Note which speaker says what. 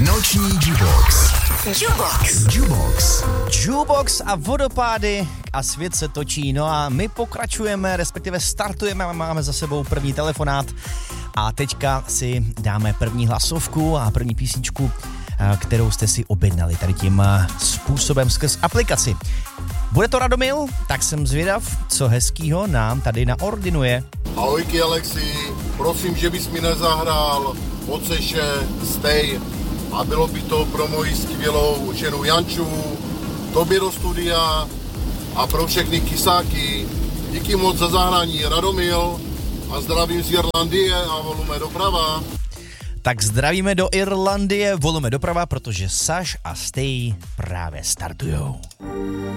Speaker 1: Noční Jukebox.
Speaker 2: Jukebox a vodopády a svět se točí. No a my pokračujeme, respektive startujeme, máme za sebou první telefonát a teďka si dáme první hlasovku a první písničku, kterou jste si objednali tady tím způsobem skrz aplikaci. Bude to Radomil? Tak jsem zvědav, co hezkýho nám tady naordinuje.
Speaker 3: Ahojky Alexi, prosím, že bys mi nezahrál Oceše Stay a bylo by to pro moji skvělou ženu Janču, tobě do studia a pro všechny kysáky. Díky moc za zahrání Radomil a zdravím z Irlandie a volume doprava.
Speaker 2: Tak zdravíme do Irlandie, volume doprava, protože Saš a Stay právě startujou.